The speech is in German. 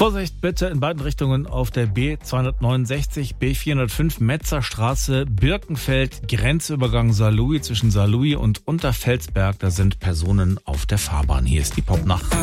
Vorsicht bitte in beiden Richtungen auf der B269, B405 Metzerstraße, Birkenfeld, Grenzübergang Saarlouis zwischen Saarlouis und Unterfelsberg. Da sind Personen auf der Fahrbahn. Hier ist die Popnacht.